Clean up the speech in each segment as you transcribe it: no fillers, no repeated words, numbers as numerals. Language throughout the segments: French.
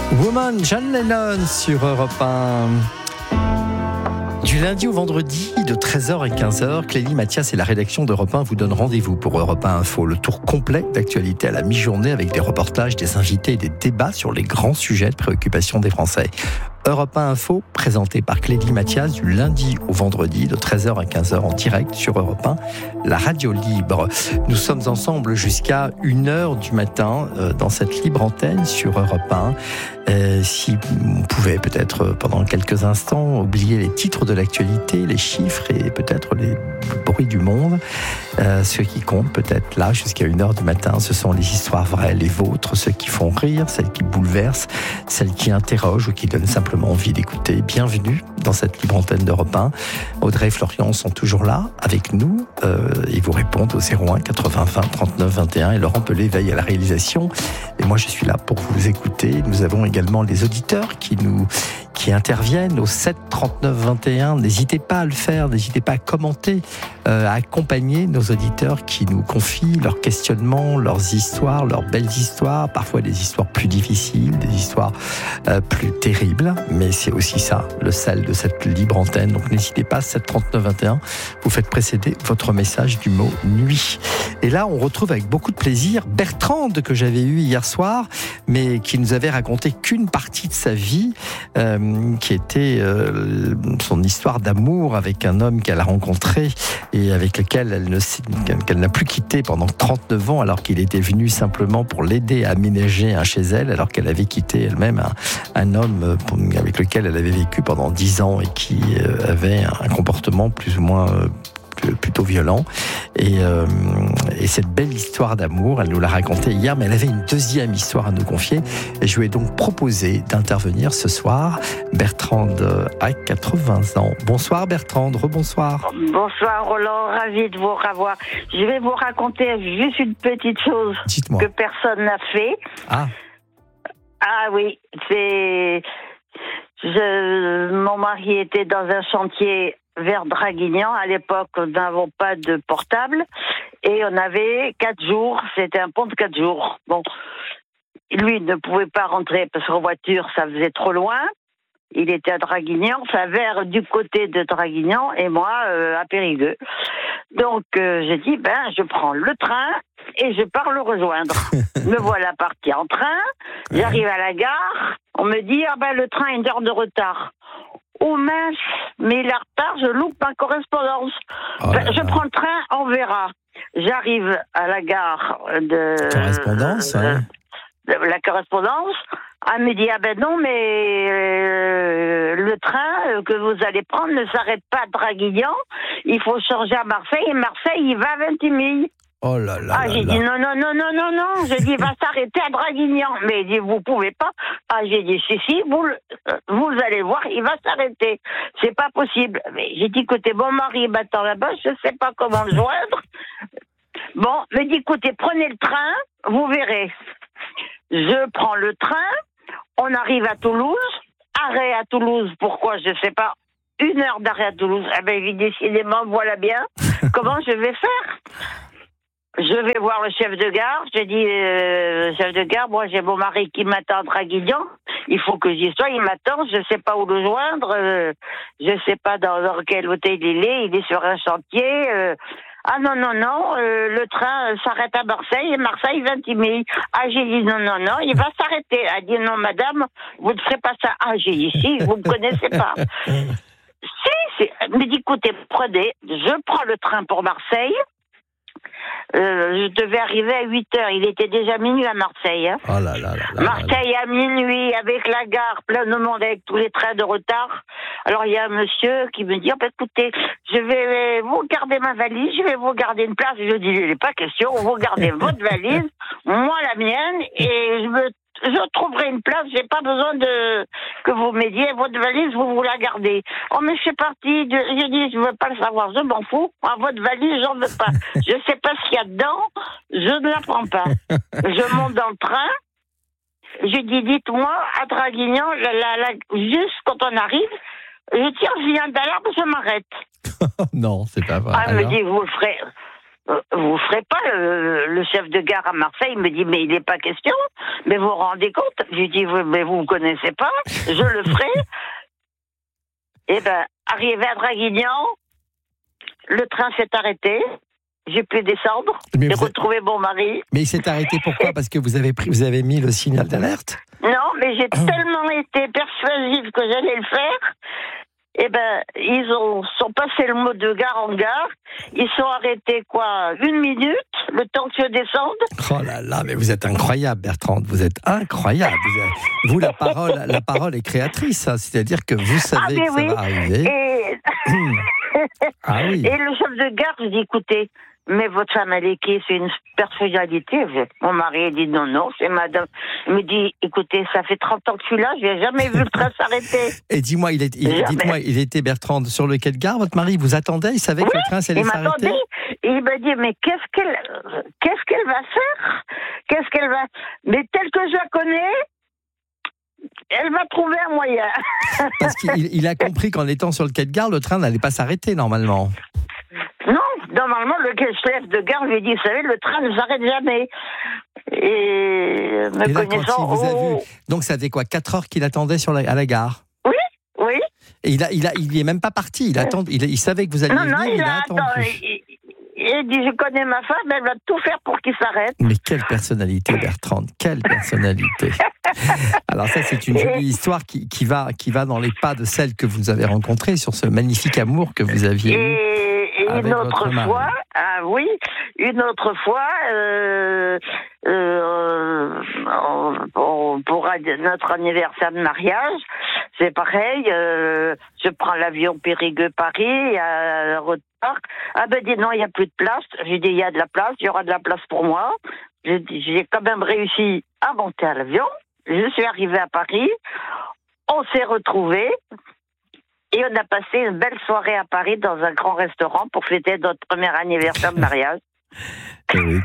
Woman, John Lennon sur Europe 1. Du lundi au vendredi, de 13h à 15h, Clélie Mathias et la rédaction d'Europe 1 vous donnent rendez-vous pour Europe 1 Info. Le tour complet d'actualité à la mi-journée avec des reportages, des invités et des débats sur les grands sujets de préoccupation des Français. Europe 1 Info, présenté par Clélie Mathias du lundi au vendredi de 13h à 15h en direct sur Europe 1, la radio libre. Nous sommes ensemble jusqu'à 1h du matin dans cette libre antenne sur Europe 1. Si vous pouvez peut-être pendant quelques instants oublier les titres de l'actualité, les chiffres et peut-être les bruits du monde, ce qui compte peut-être là jusqu'à 1h du matin, ce sont les histoires vraies, les vôtres, ceux qui font rire, celles qui bouleversent, celles qui interrogent ou qui donnent simplement envie d'écouter. Bienvenue dans cette libre antenne d'Europe 1. Audrey et Florian sont toujours là avec nous. Ils vous répondent au 01 80 20 39 21 et Laurent Pelé veille à la réalisation. Et moi je suis là pour vous écouter. Nous avons également les auditeurs qui interviennent au 7 39 21. N'hésitez pas à le faire, n'hésitez pas à commenter, à accompagner nos auditeurs qui nous confient leurs questionnements, leurs histoires, leurs belles histoires, parfois des histoires plus difficiles, des histoires plus terribles, mais c'est aussi ça, le sel de cette libre antenne. Donc n'hésitez pas, 7 39 21, vous faites précéder votre message du mot nuit. Et là, on retrouve avec beaucoup de plaisir Bertrande, que j'avais eu hier soir, mais qui nous avait raconté qu'une partie de sa vie, qui était son histoire d'amour avec un homme qu'elle a rencontré et avec lequel qu'elle n'a plus quitté pendant 39 ans, alors qu'il était venu simplement pour l'aider à aménager un chez elle, alors qu'elle avait quitté elle-même un homme avec lequel elle avait vécu pendant 10 ans et qui avait un comportement plus ou moins plutôt violent. Et cette belle histoire d'amour, elle nous l'a racontée hier, mais elle avait une deuxième histoire à nous confier. Et je lui ai donc proposé d'intervenir ce soir. Bertrande a 80 ans. Bonsoir Bertrande, rebonsoir. Bonsoir Roland, ravi de vous revoir. Je vais vous raconter juste une petite chose que personne n'a fait. Ah oui, mon mari était dans un chantier vers Draguignan. À l'époque, nous n'avons pas de portable et on avait 4 jours. C'était un pont de 4 jours. Bon, lui ne pouvait pas rentrer parce qu'en voiture, ça faisait trop loin. Il était à Draguignan, enfin vers du côté de Draguignan et moi à Périgueux. Donc j'ai dit, je prends le train et je pars le rejoindre. Me voilà parti en train, j'arrive à la gare, on me dit, le train a 1 heure de retard. Oh mince, mais il est en retard, je loupe ma correspondance. Je prends le train, on verra. J'arrive à la gare de la correspondance. Elle me dit, non, mais le train que vous allez prendre ne s'arrête pas à Draguignan. Il faut changer à Marseille, et Marseille, il va à Ventimille. Oh là là. J'ai dit non. J'ai dit, il va s'arrêter à Draguignan. Mais il dit, vous pouvez pas. J'ai dit, si, vous allez voir, il va s'arrêter. C'est pas possible. Mais j'ai dit, écoutez, mon mari m'attend là-bas, je sais pas comment le joindre. Bon, mais dit, écoutez, prenez le train, vous verrez. Je prends le train, on arrive à Toulouse, arrêt à Toulouse, pourquoi, je sais pas, 1 heure d'arrêt à Toulouse. Décidément, voilà bien comment je vais faire. Je vais voir le chef de gare. J'ai dit, chef de gare, moi j'ai mon mari qui m'attend à Draguignan. Il faut que j'y sois. Il m'attend. Je sais pas où le joindre. Je sais pas dans quel hôtel il est. Il est sur un chantier. Non. Le train s'arrête à Marseille et Marseille Ventimille. J'ai dit non. Il va s'arrêter. Elle a dit non, madame, vous ne ferez pas ça. J'ai dit si, vous me connaissez pas. Si. Mais écoutez, je prends le train pour Marseille. Je devais arriver à 8h. Il était déjà minuit à Marseille. Marseille à minuit, avec la gare, plein de monde, avec tous les trains de retard. Alors, il y a un monsieur qui me dit, écoutez, je vais vous garder ma valise, je vais vous garder une place. Je dis, il n'est pas question, vous gardez votre valise, moi la mienne, et je trouverai une place, j'ai pas besoin que vous m'aidiez, votre valise, vous la gardez. Mais c'est parti, j'ai dit, je veux pas le savoir, je m'en fous, votre valise, j'en veux pas. Je sais pas ce qu'il y a dedans, je ne la prends pas. Je monte dans le train, je dis, dites-moi, à Draguignan, juste quand on arrive, je tire, je viens d'alarme, je m'arrête. Non, c'est pas vrai. Elle me dit, vous le ferez. vous ferez pas le chef de gare à Marseille. Il me dit, mais il n'est pas question. Mais vous vous rendez compte? J'ai dit, mais vous ne me connaissez pas. Je le ferai. Eh ben, arrivé à Draguignan, le train s'est arrêté. J'ai pu descendre et retrouver mon mari. Mais il s'est arrêté pourquoi? Parce que vous avez mis le signal d'alerte? Non, mais j'ai tellement été persuasive que j'allais le faire. Eh ben, ils sont passés le mot de gare en gare. Ils sont arrêtés, 1 minute, le temps que je descende. Oh là là, mais vous êtes incroyable, Bertrande. Vous êtes incroyable. Vous, la parole est créatrice. Hein. C'est-à-dire que vous savez que ça va arriver. Ah oui. Et le chef de gare, je dis, écoutez, mais votre femme, elle est qui? C'est une personnalité. Mon mari dit non, c'est madame. Il me dit, écoutez, ça fait 30 ans que je suis là, je n'ai jamais vu le train s'arrêter. Et dis-moi, il était, Bertrande, sur le quai de gare, votre mari vous attendait? Il savait que le train allait s'arrêter? Et il m'a dit, mais qu'est-ce qu'elle va faire? Mais telle que je la connais, elle va trouver un moyen. Parce qu'il a compris qu'en étant sur le quai de gare, le train n'allait pas s'arrêter, normalement. Non, normalement, le chef de gare lui dit, vous savez, le train ne s'arrête jamais. Et me connaissant... Donc ça fait 4 heures qu'il attendait à la gare? Oui. Et il n'est même pas parti, il savait que vous alliez venir, il a attendu. Il dit, je connais ma femme, elle va tout faire pour qu'il s'arrête. Mais quelle personnalité, Bertrande, quelle personnalité. Alors ça, c'est une jolie histoire qui va dans les pas de celle que vous avez rencontrée sur ce magnifique amour que vous aviez eu. Et une autre fois, pour notre anniversaire de mariage, c'est pareil, je prends l'avion Périgueux-Paris, à retard. Ah ben dis non, il n'y a plus de place. J'ai dit, il y a de la place, il y aura de la place pour moi. J'ai quand même réussi à monter à l'avion. Je suis arrivée à Paris, on s'est retrouvés. Et on a passé une belle soirée à Paris dans un grand restaurant pour fêter notre premier anniversaire de mariage. Oui,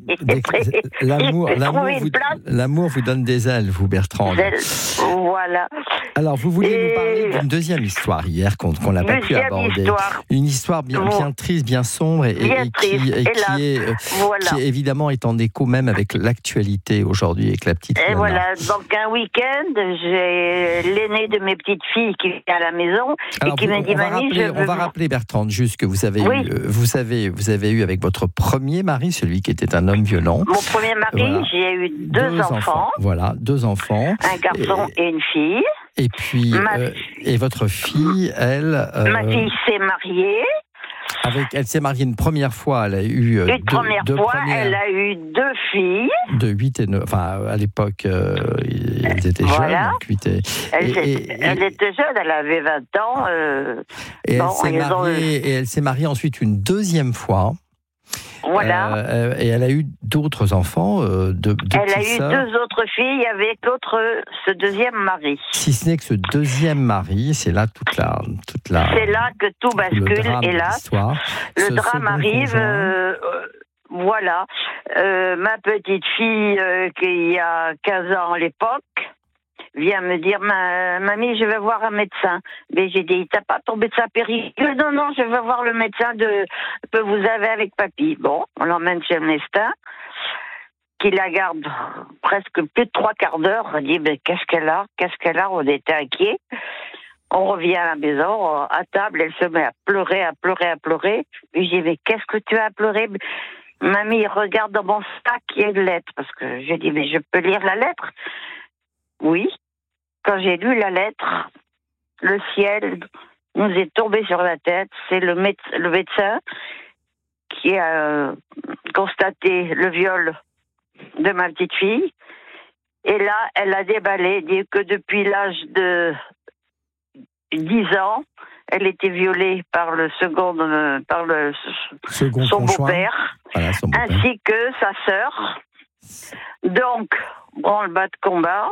l'amour vous donne des ailes, vous, Bertrande. Voilà. Alors, vous vouliez nous parler d'une deuxième histoire hier qu'on n'a pas pu aborder. Une histoire bien triste, bien sombre qui évidemment est en écho même avec l'actualité aujourd'hui avec la petite. Et voilà, donc un week-end, j'ai l'aînée de mes petites filles qui vient à la maison et qui me dit, mamie, on va rappeler, Bertrande, juste que vous avez eu avec votre premier mari, celui qui était un homme violent. Mon premier mari, j'ai eu deux enfants. Voilà, 2 enfants. Un garçon et une fille. Et puis, et votre fille, elle... ma fille s'est mariée. Elle s'est mariée une première fois, elle a eu... elle a eu 2 filles. De 8 et 9... Enfin, à l'époque, elles étaient jeunes. Donc 8 elle était jeune, elle avait 20 ans. Et elle s'est mariée ensuite une deuxième fois. Voilà. Et elle a eu d'autres enfants, elle a eu 2 autres filles avec ce deuxième mari. Si ce n'est que ce deuxième mari, c'est là toute la. C'est là que tout bascule, hélas. Le drame arrive. Voilà. Ma petite fille, qui a 15 ans à l'époque, vient me dire, mamie, je vais voir un médecin. Mais j'ai dit, t'as pas ton médecin Périgueux? Non, je vais voir le médecin que vous avez avec papy. Bon, on l'emmène chez le médecin, qui la garde presque plus de 3/4 d'heure. On dit, mais qu'est-ce qu'elle a? On était inquiets. On revient à la maison, à table, elle se met à pleurer. Puis j'ai dit, mais qu'est-ce que tu as à pleurer? Mamie, regarde dans mon sac, il y a une lettre. Parce que j'ai dit, mais je peux lire la lettre? Oui, quand j'ai lu la lettre, le ciel nous est tombé sur la tête. C'est le médecin qui a constaté le viol de ma petite fille. Et là, elle a déballé, dit que depuis l'âge de 10 ans, elle était violée par son beau-père, ainsi que sa sœur. Donc, branle-bas de combat.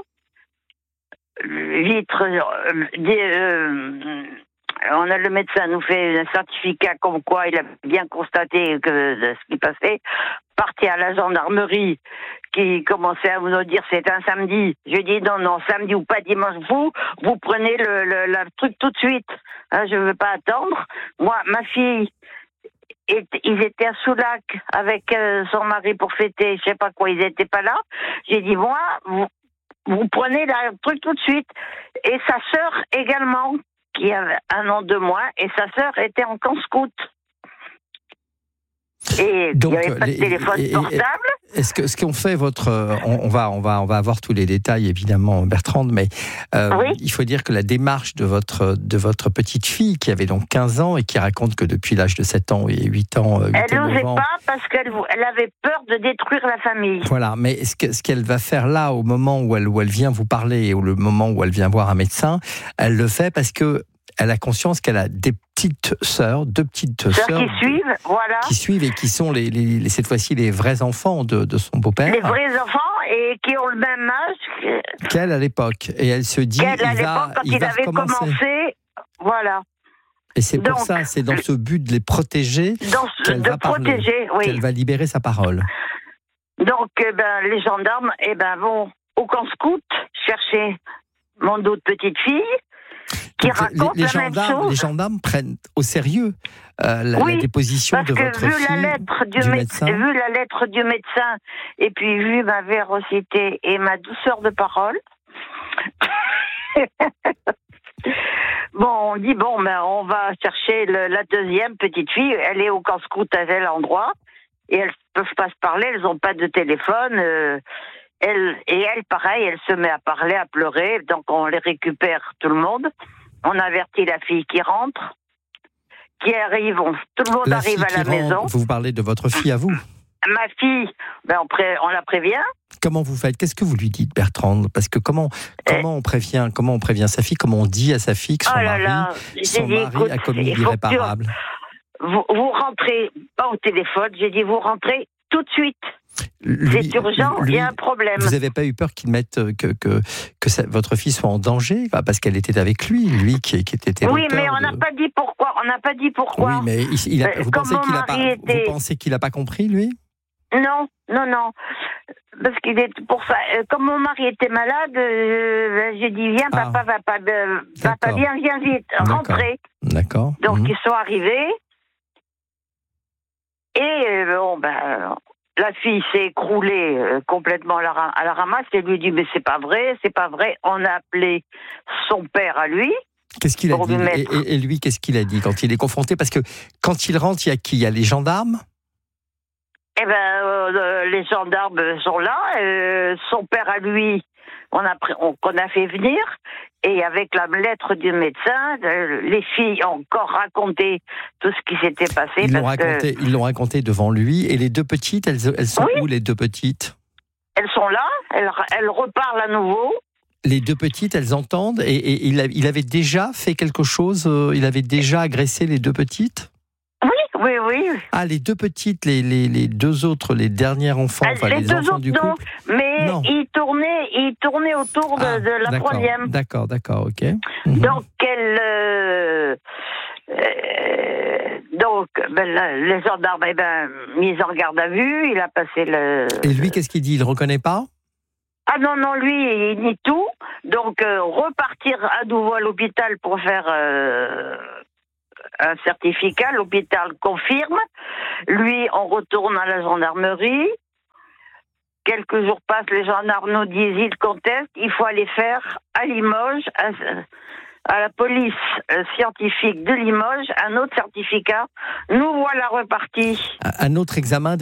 On a le médecin nous fait un certificat comme quoi il a bien constaté que ce qui passait. Parti à la gendarmerie qui commençait à nous dire c'est un samedi. Je dis non, samedi ou pas dimanche, vous prenez le truc tout de suite. Hein, je veux pas attendre. Moi, ma fille ils étaient à Soulac avec son mari pour fêter, je sais pas quoi, ils étaient pas là. J'ai dit, moi, vous prenez le truc tout de suite. Et sa sœur également, qui a 1 an de moins, et sa sœur était en camp scout. Et il n'y avait pas de téléphone portable. Est-ce que ce qu'on fait on va avoir tous les détails évidemment, Bertrande, mais Oui. il faut dire que la démarche de votre petite fille qui avait donc 15 ans et qui raconte que depuis l'âge de 7 ans et 8 ans, Elle n'osait pas parce qu'elle avait peur de détruire la famille. Voilà, mais ce qu'elle va faire là au moment où elle vient vous parler, ou le moment où elle vient voir un médecin, elle le fait parce que elle a conscience qu'elle a des petites sœurs, 2 petites sœurs qui suivent et qui sont cette fois-ci les vrais enfants de son beau-père. Les vrais enfants et qui ont le même âge qu'elle à l'époque. Et elle se dit, il avait commencé, voilà. Et c'est pour ça, c'est dans ce but de les protéger qu'elle va parler, qu'elle va libérer sa parole. Donc, les gendarmes, vont au camp scout chercher mon autre petite fille. Qui raconte la même chose. Les gendarmes prennent au sérieux la déposition de votre fille. Vu la lettre du médecin et puis vu ma véracité et ma douceur de parole, on dit on va chercher la deuxième petite fille. Elle est au camp scout à tel endroit et elles peuvent pas se parler. Elles ont pas de téléphone. Elle, pareil, elle se met à parler, à pleurer. Donc on les récupère tout le monde. On avertit la fille qui rentre, qui arrive. Tout le monde arrive à la maison. Vous parlez de votre fille à vous? Ma fille, on la prévient. Comment vous faites? Qu'est-ce que vous lui dites, Bertrande? Parce que comment on prévient sa fille? Comment on dit à sa fille que son mari a commis l'irréparable? Vous rentrez pas au téléphone. J'ai dit vous rentrez tout de suite. C'est urgent, il y a un problème. Vous n'avez pas eu peur qu'il mette que votre fille soit en danger parce qu'elle était avec lui qui était Oui, mais on n'a pas dit pourquoi. Oui, mais vous pensez qu'il n'a pas compris, lui? Non. Parce qu'il est pour ça. Comme mon mari était malade, j'ai dit viens, papa va pas bien, viens vite, rentrez. D'accord. Donc ils sont arrivés et la fille s'est écroulée complètement à la ramasse et lui dit mais c'est pas vrai. On a appelé son père à lui. Qu'est-ce qu'il a dit et lui, qu'est-ce qu'il a dit quand il est confronté? Parce que quand il rentre, il y a qui? Il y a les gendarmes? Les gendarmes sont là. Son père à lui, qu'on a fait venir. Et avec la lettre du médecin, les filles ont encore raconté tout ce qui s'était passé. Ils l'ont raconté devant lui. Et les 2 petites, elles sont où, les 2 petites? Elles sont là. Elles reparlent à nouveau. Les 2 petites, elles entendent. Et il avait déjà fait quelque chose? Il avait déjà agressé les 2 petites? Oui. Ah, les 2 petites, les 2 autres, les derniers enfants, les enfants du couple. Mais il tournait autour de la troisième. D'accord, ok. Donc les gendarmes, mis en garde à vue, il a passé le. Et lui, qu'est-ce qu'il dit? Il reconnaît pas? Ah non, lui, il nie tout. Donc repartir à nouveau à l'hôpital pour faire. Un certificat, l'hôpital confirme. Lui, on retourne à la gendarmerie. Quelques jours passent, les gendarmes nous disent, ils contestent, il faut aller faire à Limoges, à la police scientifique de Limoges, un autre certificat. Nous voilà repartis. Un autre examen